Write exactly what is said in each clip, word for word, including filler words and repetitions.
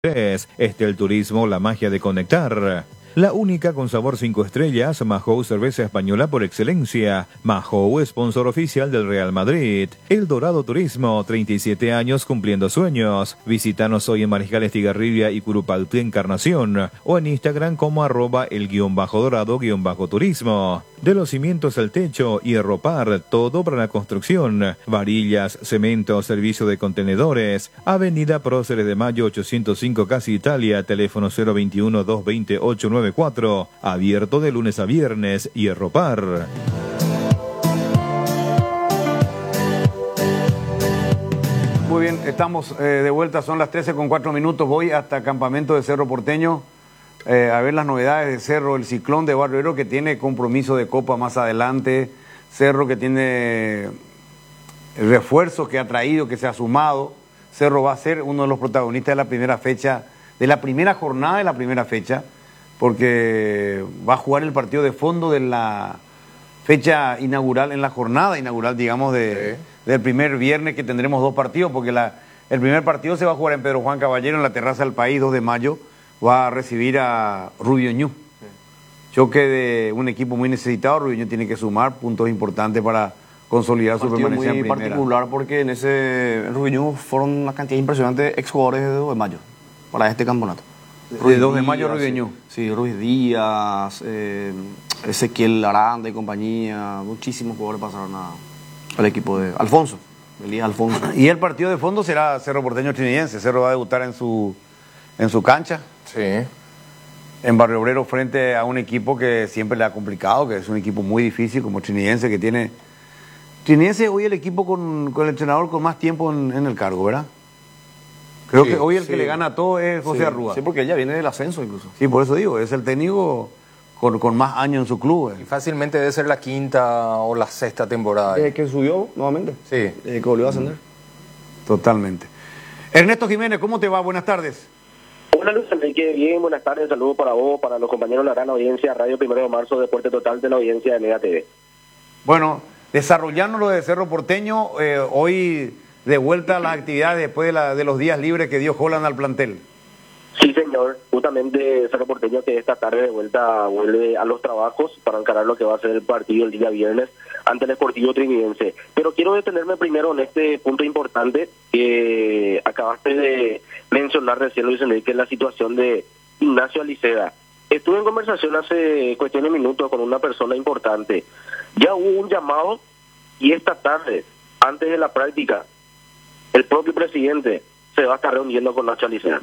Estel Turismo, la magia de conectar. La única con sabor cinco estrellas, Mahou, cerveza española por excelencia. Mahou, sponsor oficial del Real Madrid. El Dorado Turismo, treinta y siete años cumpliendo sueños. Visítanos hoy en Mariscal Estigarribia y Curupalpí, Encarnación, o en Instagram como arroba el guión bajo dorado guión bajo turismo. De los cimientos al techo, Hierropar, todo para la construcción. Varillas, cemento, servicio de contenedores. Avenida Próceres de Mayo ochocientos cinco, Casi Italia, teléfono cero veintiuno, doscientos veintiocho, noventa y cuatro, abierto de lunes a viernes, Hierropar. Muy bien, estamos eh, de vuelta, son las trece con cuatro minutos, voy hasta Campamento de Cerro Porteño eh, a ver las novedades de Cerro, el Ciclón de Barrio que tiene compromiso de Copa más adelante, Cerro que tiene refuerzos que ha traído, que se ha sumado, Cerro va a ser uno de los protagonistas de la primera fecha, de la primera jornada de la primera fecha, porque va a jugar el partido de fondo de la fecha inaugural, en la jornada inaugural, digamos, de, sí. del primer viernes, que tendremos dos partidos, porque la, el primer partido se va a jugar en Pedro Juan Caballero, en la Terraza del País, dos de mayo, va a recibir a Rubio Ñu. Sí. Choque de un equipo muy necesitado, Rubio Ñu tiene que sumar puntos importantes para consolidar su permanencia en primera. Muy particular, porque en ese Rubio Ñu fueron una cantidad impresionante de exjugadores de dos de mayo, para este campeonato. De dos de mayo, Ruiz Díaz. Sí, Ruiz Díaz, eh, Ezequiel Aranda y compañía, muchísimos jugadores pasaron a, al equipo de Alfonso, Elías Alfonso. Y el partido de fondo será Cerro Porteño Trinidense. Cerro va a debutar en su, en su cancha. Sí. En Barrio Obrero, frente a un equipo que siempre le ha complicado, que es un equipo muy difícil, como Trinidense, que tiene... Trinidense hoy el equipo con, con el entrenador con más tiempo en, en el cargo, ¿verdad? Creo sí, que hoy el sí. que le gana a todo es José sí, Arrúa. Sí, porque ella viene del ascenso incluso. Sí, por eso digo, es el técnico con, con más años en su club. Y fácilmente debe ser la quinta o la sexta temporada. Eh, que subió nuevamente. Sí. Eh, que volvió a ascender. Totalmente. Ernesto Jiménez, ¿cómo te va? Buenas tardes. Hola Luis Enrique, bien, buenas tardes, saludos para vos, para los compañeros de la gran audiencia, Radio Primero de Marzo, Deporte Total de la audiencia de Mega T V. Bueno, desarrollando lo de Cerro Porteño, eh, hoy... de vuelta a las actividades después de, la, de los días libres que dio Holland al plantel. Sí, señor. Justamente Cerro Porteño, que esta tarde de vuelta vuelve a los trabajos para encarar lo que va a ser el partido el día viernes ante el Sportivo Trinidense. Pero quiero detenerme primero en este punto importante que acabaste de mencionar recién, Luis Enrique, la situación de Ignacio Aliceda. Estuve en conversación hace cuestión de minutos con una persona importante. Ya hubo un llamado y esta tarde, antes de la práctica, el propio presidente se va a estar reuniendo con Nacho Alicea.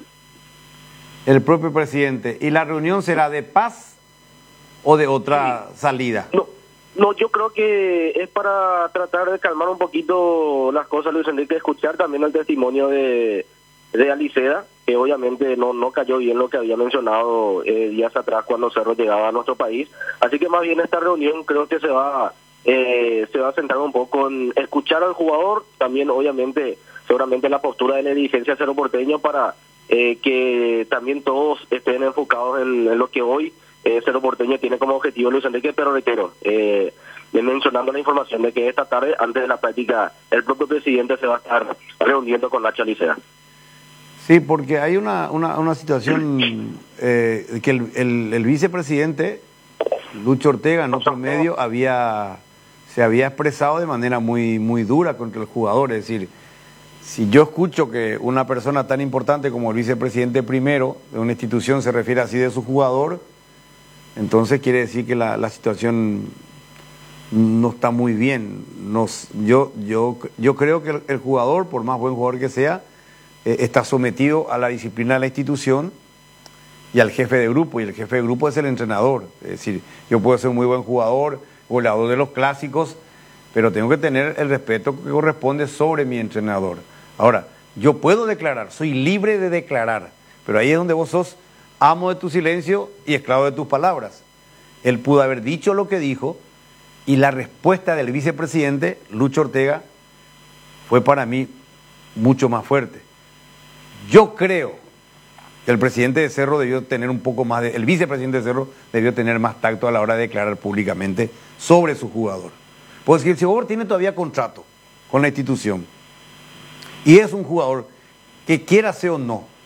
El propio presidente. ¿Y la reunión será de paz o de otra sí. salida? No, no, yo creo que es para tratar de calmar un poquito las cosas, Luis Enrique, escuchar también el testimonio de, de Alicea, que obviamente no, no cayó bien lo que había mencionado eh, días atrás cuando Cerro llegaba a nuestro país. Así que más bien esta reunión creo que se va, eh, se va a centrar un poco en escuchar al jugador, también obviamente... seguramente la postura de la dirigencia Cerro Porteño para eh, que también todos estén enfocados en, en lo que hoy eh, Cerro Porteño tiene como objetivo, Luis Enrique, pero reitero, eh, mencionando la información de que esta tarde, antes de la práctica, el propio presidente se va a estar reuniendo con Nacho Alicea. Sí, porque hay una, una, una situación eh, que el, el, el vicepresidente, Lucho Ortega, en otro medio, había, se había expresado de manera muy, muy dura contra el jugador, es decir... Si yo escucho que una persona tan importante como el vicepresidente primero de una institución se refiere así de su jugador, entonces quiere decir que la, la situación no está muy bien. Nos, yo, yo, yo creo que el, el jugador, por más buen jugador que sea, eh, está sometido a la disciplina de la institución y al jefe de grupo, y el jefe de grupo es el entrenador. Es decir, yo puedo ser un muy buen jugador, goleador de los clásicos, pero tengo que tener el respeto que corresponde sobre mi entrenador. Ahora, yo puedo declarar, soy libre de declarar, pero ahí es donde vos sos amo de tu silencio y esclavo de tus palabras. Él pudo haber dicho lo que dijo y la respuesta del vicepresidente, Lucho Ortega, fue para mí mucho más fuerte. Yo creo que el presidente de Cerro debió tener un poco más de... El vicepresidente de Cerro debió tener más tacto a la hora de declarar públicamente sobre su jugador. Pues si el jugador tiene todavía contrato con la institución y es un jugador que quiera ser o no,